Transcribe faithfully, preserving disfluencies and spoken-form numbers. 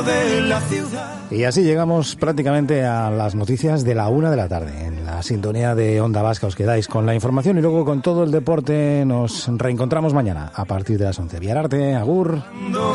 de la ciudad. Y así llegamos prácticamente a las noticias de la una de la tarde. En la sintonía de Onda Vasca os quedáis con la información y luego con todo el deporte. Nos reencontramos mañana a partir de las once. Viararte, agur.